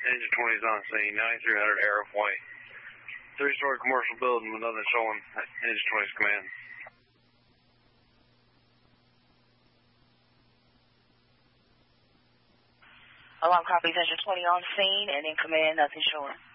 Engine 20 is on scene, 9300 Airway. 3-story commercial building with nothing showing. Engine 20's command. Alarm copies, Engine 20 on scene, and in command, nothing showing.